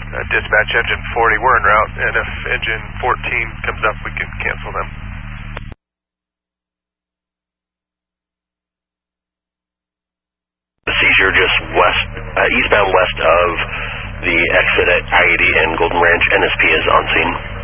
Dispatch engine 40, we're en route, and if engine 14 comes up, we can cancel them. The seizure just eastbound west of the exit at I-80 and Golden Ranch. NSP is on scene.